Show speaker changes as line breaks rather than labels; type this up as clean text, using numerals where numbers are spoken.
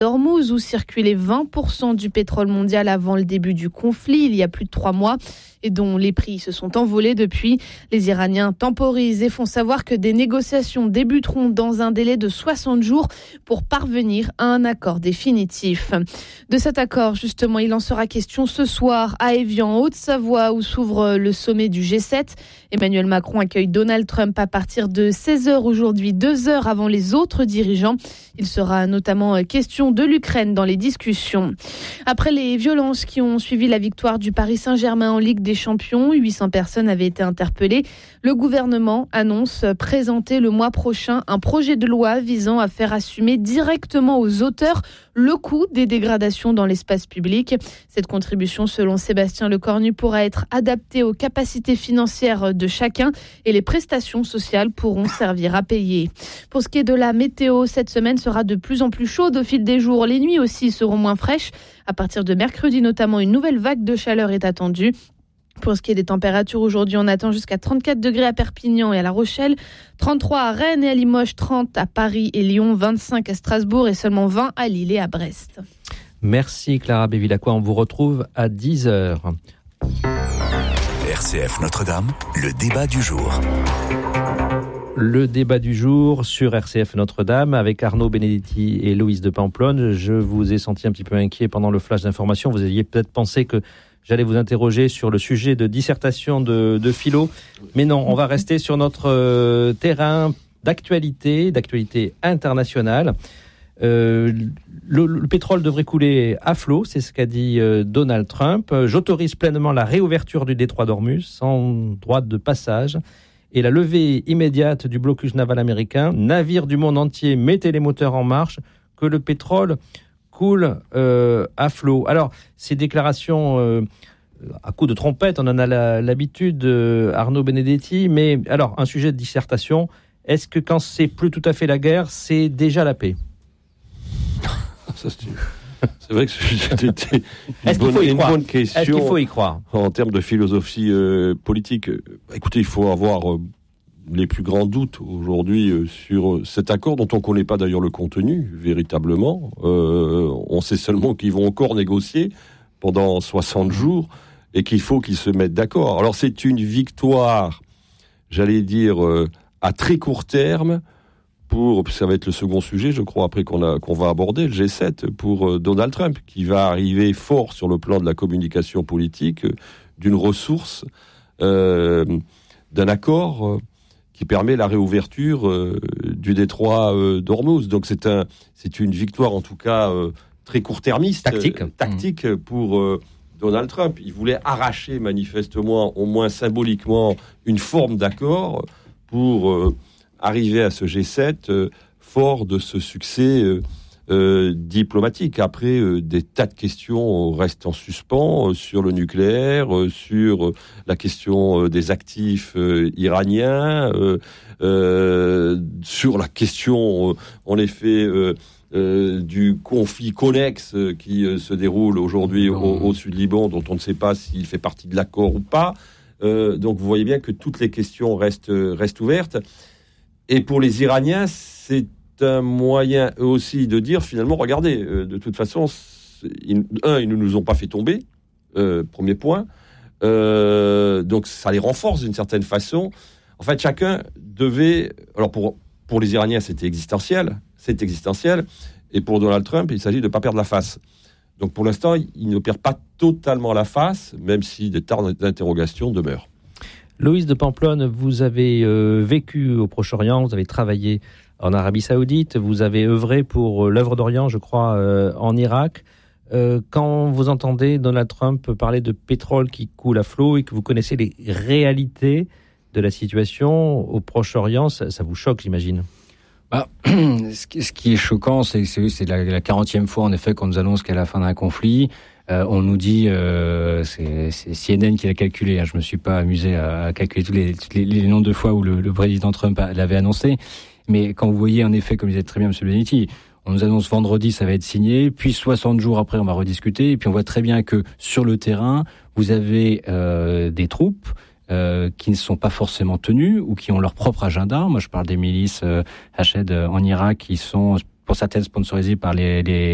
Hormuz où circulait 20% du pétrole mondial avant le début du conflit, il y a plus de 3 mois, et dont les prix se sont envolés depuis. Les Iraniens temporisent et font savoir que des négociations débuteront dans un délai de 60 jours pour parvenir à un accord définitif. De cet accord, justement, il en sera question ce soir à Évian, en Haute-Savoie, où s'ouvre le sommet du G7. Emmanuel Macron accueille Donald Trump à partir de 16h aujourd'hui, 2 heures avant les autres dirigeants. Il sera notamment question de l'Ukraine dans les discussions. Après les violences qui ont suivi la victoire du Paris Saint-Germain en Ligue des Champions, 800 personnes avaient été interpellées. Le gouvernement annonce présenter le mois prochain un projet de loi visant à faire assumer directement aux auteurs le coût des dégradations dans l'espace public. Cette contribution, selon Sébastien Lecornu, pourra être adaptée aux capacités financières de chacun et les prestations sociales pourront servir à payer. Pour ce qui est de la météo, cette semaine sera de plus en plus chaude au fil des jours. Les nuits aussi seront moins fraîches. À partir de mercredi notamment, une nouvelle vague de chaleur est attendue. Pour ce qui est des températures, aujourd'hui, on attend jusqu'à 34 degrés à Perpignan et à La Rochelle, 33 à Rennes et à Limoges, 30 à Paris et Lyon, 25 à Strasbourg et seulement 20 à Lille et à Brest.
Merci Clara Bévilacqua, on vous retrouve à 10h.
RCF Notre-Dame, le débat du jour.
Le débat du jour sur RCF Notre-Dame avec Arnaud Benedetti et Loïs de Pamplonne. Je vous ai senti un petit peu inquiet pendant le flash d'information. Vous aviez peut-être pensé que j'allais vous interroger sur le sujet de dissertation de philo. Mais non, on va rester sur notre terrain d'actualité internationale. Le pétrole devrait couler à flot, c'est ce qu'a dit Donald Trump. J'autorise pleinement la réouverture du détroit d'Ormuz sans droit de passage et la levée immédiate du blocus naval américain. Navires du monde entier, mettez les moteurs en marche, que le pétrole coule à flot. Alors, ces déclarations à coups de trompette, on en a l'habitude, Arnaud Benedetti, mais alors, un sujet de dissertation, est-ce que quand c'est plus tout à fait la guerre, c'est déjà la paix ?
C'est vrai que c'était
une
bonne question.
Est-ce qu'il faut y croire ?
En termes de philosophie politique, écoutez, il faut avoir les plus grands doutes aujourd'hui sur cet accord dont on ne connaît pas d'ailleurs le contenu véritablement. On sait seulement qu'ils vont encore négocier pendant 60 jours et qu'il faut qu'ils se mettent d'accord. Alors c'est une victoire, j'allais dire, à très court terme, ça va être le second sujet, je crois, après qu'on va aborder, le G7, pour Donald Trump, qui va arriver fort sur le plan de la communication politique, d'une ressource, d'un accord qui permet la réouverture du détroit d'Ormuz. Donc c'est une victoire, en tout cas, très court-termiste, tactique pour Donald Trump. Il voulait arracher manifestement, au moins symboliquement, une forme d'accord pour arriver à ce G7 fort de ce succès diplomatique. Après, des tas de questions restent en suspens sur le nucléaire, sur la question des actifs iraniens, sur la question, en effet, du conflit connexe qui se déroule aujourd'hui au sud Liban, dont on ne sait pas s'il fait partie de l'accord ou pas. Donc vous voyez bien que toutes les questions restent ouvertes. Et pour les Iraniens, c'est un moyen eux aussi de dire finalement, regardez, de toute façon, ils ne nous ont pas fait tomber, premier point. Donc ça les renforce d'une certaine façon. En fait, chacun devait... Alors pour les Iraniens, c'était existentiel. Et pour Donald Trump, il s'agit de ne pas perdre la face. Donc pour l'instant, il ne perd pas totalement la face, même si des tas d'interrogations demeurent.
Loïs de Pamplonne, vous avez vécu au Proche-Orient, vous avez travaillé en Arabie Saoudite, vous avez œuvré pour l'œuvre d'Orient, je crois, en Irak. Quand vous entendez Donald Trump parler de pétrole qui coule à flot et que vous connaissez les réalités de la situation au Proche-Orient, ça vous choque, j'imagine.
Ce qui est choquant, c'est la 40e fois, en effet, qu'on nous annonce qu'à la fin d'un conflit, on nous dit, c'est CNN qui l'a calculé, je me suis pas amusé à calculer tous les nombres de fois où le président Trump l'avait annoncé, mais quand vous voyez, en effet, comme disait très bien M. Benedetti, on nous annonce vendredi, ça va être signé, puis 60 jours après, on va rediscuter, et puis on voit très bien que sur le terrain, vous avez des troupes qui ne sont pas forcément tenues ou qui ont leur propre agenda. Moi, je parle des milices Hached en Irak qui sont pour certaines sponsorisées par les